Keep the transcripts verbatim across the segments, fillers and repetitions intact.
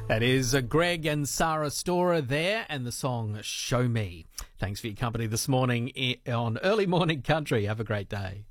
That is uh, Greg and Sarah Storer there and the song Show Me. Thanks for your company this morning i- on Early Morning Country. Have a great day.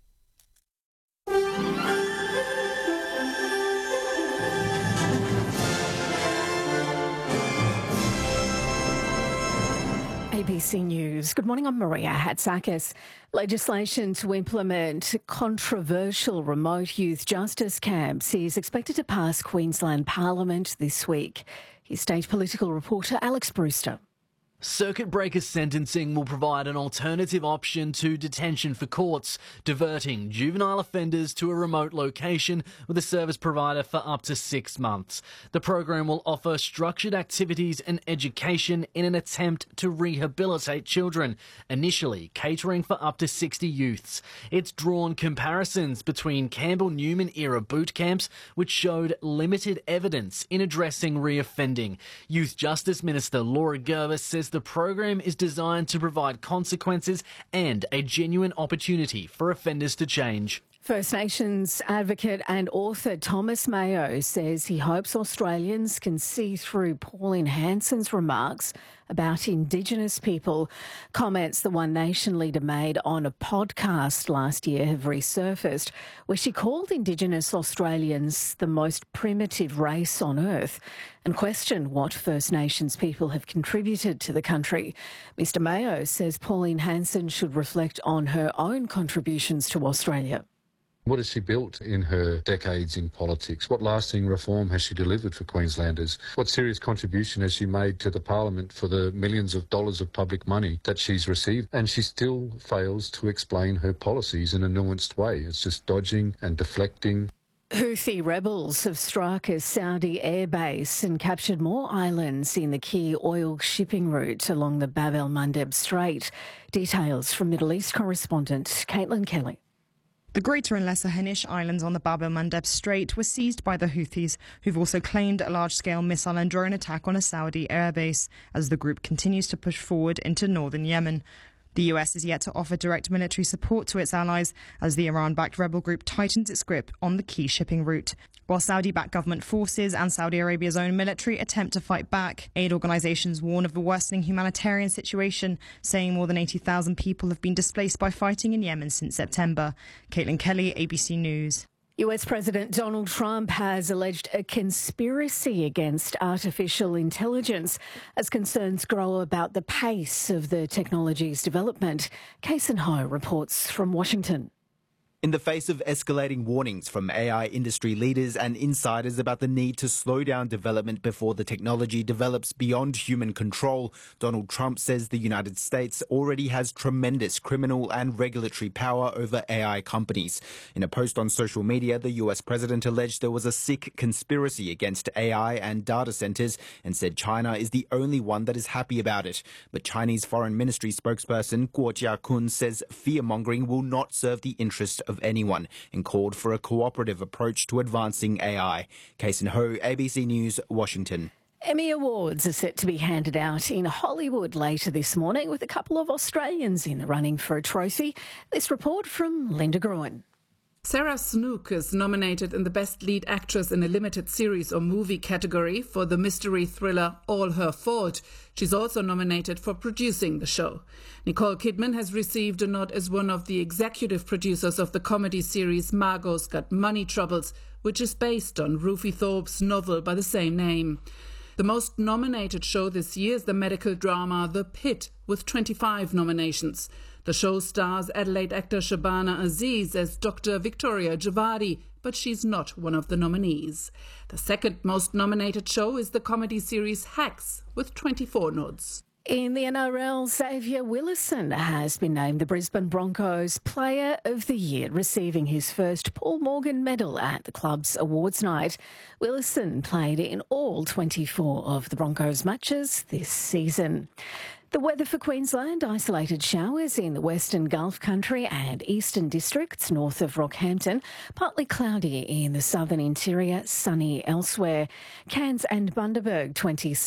A B C News. Good morning, I'm Maria Hatzakis. Legislation to implement controversial remote youth justice camps is expected to pass Queensland Parliament this week. Here's state political reporter Alex Brewster. Circuit breaker sentencing will provide an alternative option to detention for courts, diverting juvenile offenders to a remote location with a service provider for up to six months. The program will offer structured activities and education in an attempt to rehabilitate children, initially catering for up to sixty youths. It's drawn comparisons between Campbell-Newman era boot camps, which showed limited evidence in addressing reoffending. Youth Justice Minister Laura Gerber says the program is designed to provide consequences and a genuine opportunity for offenders to change. First Nations advocate and author Thomas Mayo says he hopes Australians can see through Pauline Hanson's remarks about Indigenous people. Comments the One Nation leader made on a podcast last year have resurfaced, where she called Indigenous Australians the most primitive race on earth and questioned what First Nations people have contributed to the country. Mister Mayo says Pauline Hanson should reflect on her own contributions to Australia. What has she built in her decades in politics? What lasting reform has she delivered for Queenslanders? What serious contribution has she made to the Parliament for the millions of dollars of public money that she's received? And she still fails to explain her policies in a nuanced way. It's just dodging and deflecting. Houthi rebels have struck a Saudi airbase and captured more islands in the key oil shipping route along the Bab el-Mandeb Strait. Details from Middle East correspondent Caitlin Kelly. The Greater and Lesser Hanish Islands on the Bab el-Mandeb Strait were seized by the Houthis, who've also claimed a large-scale missile and drone attack on a Saudi airbase as the group continues to push forward into northern Yemen. The U S is yet to offer direct military support to its allies as the Iran-backed rebel group tightens its grip on the key shipping route. While Saudi-backed government forces and Saudi Arabia's own military attempt to fight back, aid organisations warn of a worsening humanitarian situation, saying more than eighty thousand people have been displaced by fighting in Yemen since September. Caitlin Kelly, A B C News. U S President Donald Trump has alleged a conspiracy against artificial intelligence as concerns grow about the pace of the technology's development. Kason Ho reports from Washington. In the face of escalating warnings from A I industry leaders and insiders about the need to slow down development before the technology develops beyond human control, Donald Trump says the United States already has tremendous criminal and regulatory power over A I companies. In a post on social media, the U S president alleged there was a sick conspiracy against A I and data centers and said China is the only one that is happy about it. But Chinese Foreign Ministry spokesperson Guo Jiakun says fear-mongering will not serve the interest of anyone and called for a cooperative approach to advancing A I. Kason Ho, A B C News, Washington. Emmy Awards are set to be handed out in Hollywood later this morning with a couple of Australians in the running for a trophy. This report from Linda Gruen. Sarah Snook is nominated in the Best Lead Actress in a Limited Series or Movie category for the mystery thriller All Her Fault. She's also nominated for producing the show. Nicole Kidman has received a nod as one of the executive producers of the comedy series Margot's Got Money Troubles, which is based on Ruthie Thorpe's novel by the same name. The most nominated show this year is the medical drama The Pit, with twenty-five nominations. The show stars Adelaide actor Shabana Aziz as Doctor Victoria Javadi, but she's not one of the nominees. The second most nominated show is the comedy series Hacks, with twenty-four nods. In the N R L, Xavier Willison has been named the Brisbane Broncos Player of the Year, receiving his first Paul Morgan medal at the club's awards night. Willison played in all twenty-four of the Broncos matches this season. The weather for Queensland: isolated showers in the Western Gulf Country and Eastern Districts north of Rockhampton. Partly cloudy in the southern interior, sunny elsewhere. Cairns and Bundaberg twenty-six.